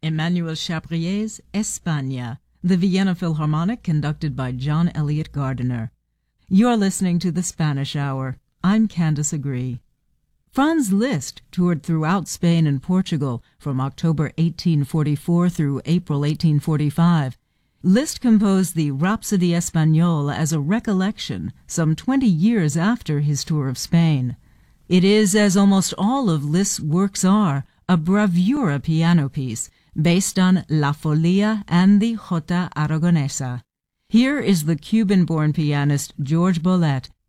Emmanuel Chabrier's España, the Vienna Philharmonic conducted by John Eliot Gardiner. You're listening to the Spanish Hour. I'm Candace Agree. Franz Liszt toured throughout Spain and Portugal from October 1844 through April 1845. Liszt composed the Rhapsody Espagnole as a recollection some 20 years after his tour of Spain. It is, as almost all of Liszt's works are, a bravura piano piece based on La Folia and the Jota Aragonesa. Here is the Cuban-born pianist George Bolet